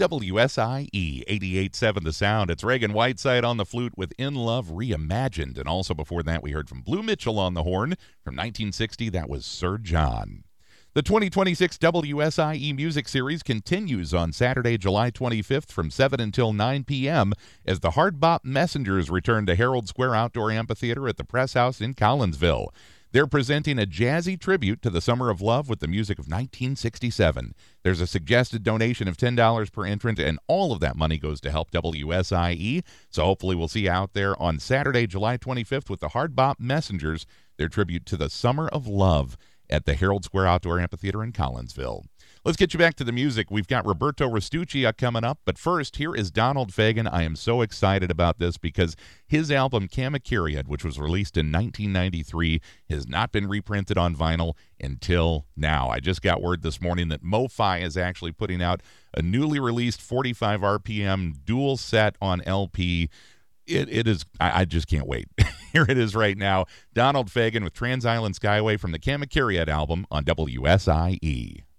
WSIE 88.7 The Sound. It's Reagan Whiteside on the flute with In Love Reimagined. And also before that, we heard from Blue Mitchell on the horn. From 1960, that was Sir John. The 2026 WSIE Music Series continues on Saturday, July 25th from 7 until 9 p.m. as the Hard Bop Messengers return to Herald Square Outdoor Amphitheater at the Press House in Collinsville. They're presenting a jazzy tribute to the Summer of Love with the music of 1967. There's a suggested donation of $10 per entrant, and all of that money goes to help WSIE. So hopefully we'll see you out there on Saturday, July 25th with the Hard Bop Messengers, their tribute to the Summer of Love at the Herald Square Outdoor Amphitheater in Collinsville. Let's get you back to the music. We've got Roberto Restuccia coming up, but first, here is Donald Fagen. I am so excited about this because his album Kamakiria, which was released in 1993, has not been reprinted on vinyl until now. I just got word this morning that MoFi is actually putting out a newly released 45 RPM dual set on LP. It is, I just can't wait. Here it is right now. Donald Fagen with Trans Island Skyway from the Kamakiria album on WSIE.